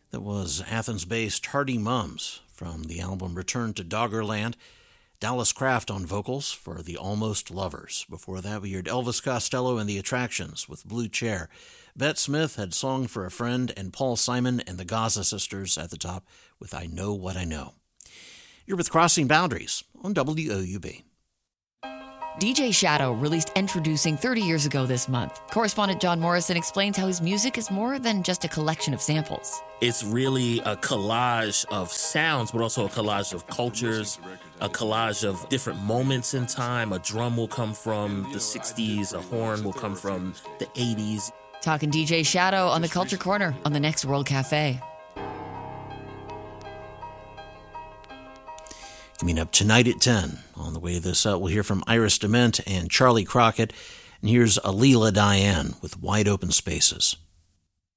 That was Athens-based Hardy Mums from the album Return to Doggerland. Dallas Craft on vocals for the Almost Lovers. Before that, we heard Elvis Costello and the Attractions with Blue Chair. Bette Smith had Song for a Friend, and Paul Simon and the Gaza Sisters at the top with I Know What I Know. You're with Crossing Boundaries on WOUB. DJ Shadow released Introducing 30 years ago this month. Correspondent John Morrison explains how his music is more than just a collection of samples. It's really a collage of sounds, but also a collage of cultures, a collage of different moments in time. A drum will come from the 60s, a horn will come from the 80s. Talking DJ Shadow on the Culture Corner on the Next World Cafe. Coming up tonight at 10. On the way this we'll hear from Iris Dement and Charlie Crockett. And here's Alila Diane with Wide Open Spaces.